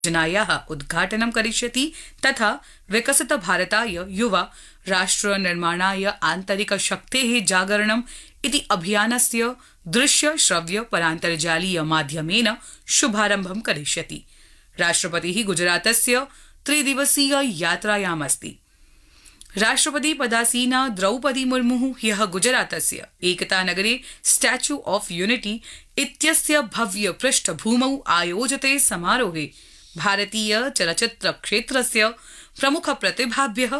योजनायाः उद्घाटनं करिष्यति तथा विकसित भारताय युवा राष्ट्र निर्माणाय आन्तरिक शक्तेः जागरणम् इति अभियानस्य दृश्य श्रव्य परान्तर्जालीय माध्यमेन शुभारम्भं करिष्यति। राष्ट्रपतिः गुजरातस्य त्रिदिवसीय यात्रायामस्ति। राष्ट्रपति पदासीना द्रौपदी मुर्मुः ह्यः गुजरातस्य एकतानगरे स्टैच्यू ऑफ यूनिटी इत्यस्य भव्य पृष्ठभूमौ आयोजिते समारोहे भारतीय चलच्चित्र क्षेत्रस्य प्रमुख प्रतिभाभ्यः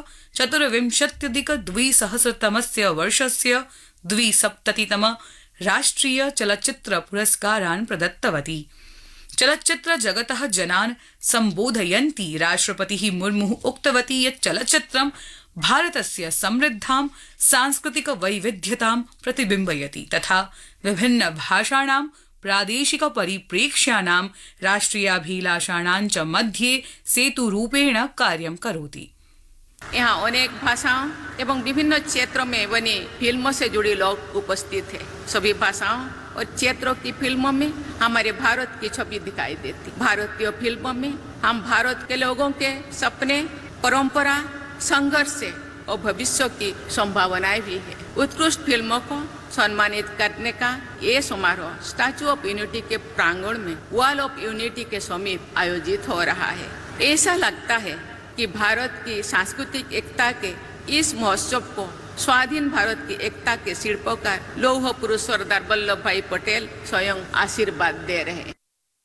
24,200 वर्षस्य 270तम राष्ट्रिय चलच्चित्र पुरस्कारान् प्रदत्तवती। चलच्चित्र जगतः जनान् सम्बोधयन्ती राष्ट्रपतिः मुर्मुः उक्तवती यत् चलच्चित्रं भारतस्य समृद्धां सांस्कृतिक वैविध्यतां प्रतिबिम्बयति तथा विभिन्न भाषाणां प्रादेशिक परिप्रेक्ष्याणां राष्ट्रियाभिलाषाणां च मध्ये सेतुरूपेण कार्यं करोति। यहाँ अनेक भाषाओं एवं विभिन्न क्षेत्रों में बनी फिल्मों से जुड़े लोग उपस्थित हैं। सभी भाषाओं और क्षेत्रों की फिल्मों में हमारे भारत की छवि दिखाई देती। भारतीय फिल्मों में हम भारत के लोगों के सपने, परंपरा, संघर्ष और भविष्य की संभावनाएं भी है। उत्कृष्ट फिल्मों को सम्मानित करने का ये समारोह स्टैच्यू ऑफ यूनिटी के प्रांगण में वॉल ऑफ यूनिटी के समीप आयोजित हो रहा है। ऐसा लगता है कि भारत की सांस्कृतिक एकता के इस महोत्सव को स्वाधीन भारत की एकता के शिल्पकार लौह पुरुष सरदार वल्लभ भाई पटेल स्वयं आशीर्वाद दे रहे हैं।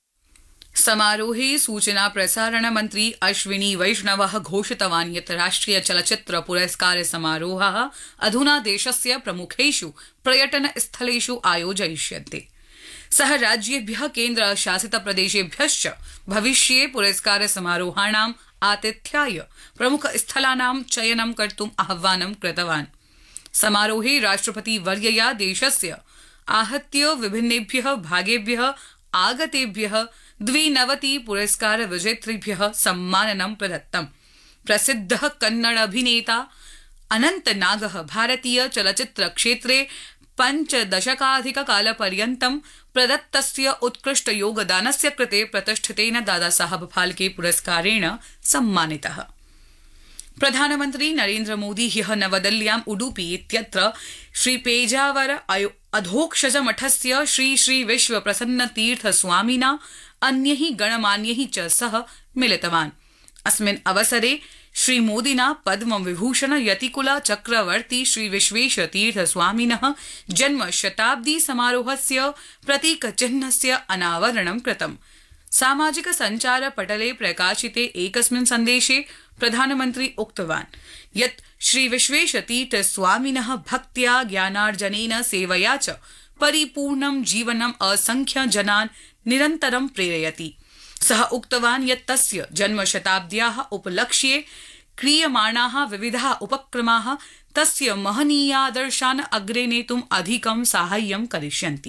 समारोहे सूचना प्रसारण मंत्री अश्विनी वैष्णवः घोषितवान् यत् राष्ट्रिय चलच्चित्र पुरस्कार समारोहः अधुना देशस्य प्रमुखेषु पर्यटन स्थलेषु आयोजयिष्यन्ते। सः राज्येभ्यः केन्द्रशासित प्रदेशेभ्यश्च भविष्ये पुरस्कार समारोहाणाम् आतिथ्याय प्रमुख स्थलानां चयनं कर्तुम् आह्वानं कृतवान्। समारोहे राष्ट्रपति वर्यया देशस्य आहत्य विभिन्नेभ्यः भागेभ्यः आगतेभ्यः 92 पुरस्कार विजेतृभ्यः सम्माननं प्रदत्तम्। प्रसिद्धः कन्नड अभिनेता अनन्तनागः भारतीय चलच्चित्र क्षेत्रे 5 दशकाधिककालपर्यन्तं प्रदत्तस्य उत्कृष्ट योगदानस्य कृते प्रतिष्ठितेन दादासाहब फाल्के पुरस्कारेण सम्मानितः। प्रधानमन्त्री नरेन्द्र मोदी ह्यः नवदिल्ल्यां उडुपी इत्यत्र श्री पेजावर अधोक्षज मठस्य श्री श्री विश्व प्रसन्न तीर्थ स्वामिना अन्यैः गणमान्यैः च सह मिलितवान्। अस्मिन् अवसरे श्री मोदिना पद्म विभूषण यतिकुल चक्रवर्ती श्री विश्वेश तीर्थ स्वामिनः जन्म शताब्दी समारोहस्य प्रतीक चिह्नस्य अनावरणं कृतम्। सामाजिक संचार पटले प्रकाशिते एकस्मिन् सन्देशे प्रधानमन्त्री उक्तवान् यत् श्री विश्वेश तीर्थ स्वामिनः भक्त्या ज्ञानार्जनेन सेवया च परिपूर्णं जीवनम् असंख्य जनान् निरन्तरं प्रेरयति। सः उक्तवान् यत् तस्य जन्मशताब्द्याः उपलक्ष्ये क्रियमाणाः विविधाः उपक्रमाः तस्य महनीयादर्शान् अग्रे नेतुम् अधिकं साहाय्यं करिष्यन्ति।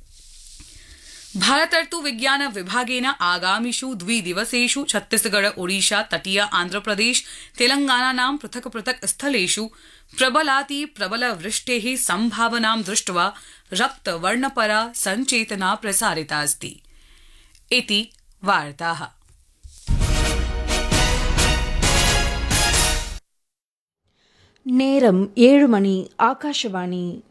भारतर्तु विज्ञान विभागेन आगामिषु 2 दिवसेषु छत्तीसगढ़, ओडिशा, तटीय आन्ध्रप्रदेश, तेलंगानानां पृथक पृथक स्थलेषु प्रबलाति प्रबल वृष्टेः सम्भावनां दृष्ट्वा रक्तवर्णपरा सञ्चेतना प्रसारिता अस्ति। इति वार्ताः। நேரம் 7 மணி. ஆகாஷவாணி